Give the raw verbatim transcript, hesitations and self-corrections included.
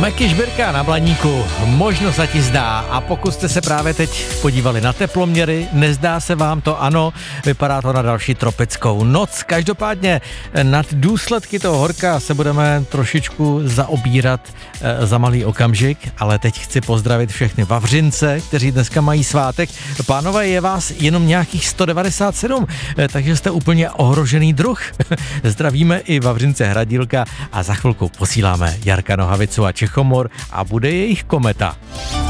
Meky Žbirka na Blaníku, možno se ti zdá, a pokud jste se právě teď podívali na teploměry, nezdá se vám to, ano, vypadá to na další tropickou noc. Každopádně nad důsledky toho horka se budeme trošičku zaobírat e, za malý okamžik, ale teď chci pozdravit všechny Vavřince, kteří dneska mají svátek. Pánové, je vás jenom nějakých sto devadesát sedm, e, takže jste úplně ohrožený druh. Zdravíme i Vavřince Hradílka a za chvilku posíláme Jarka Nohavicu a Čechomor a bude jejich kometa.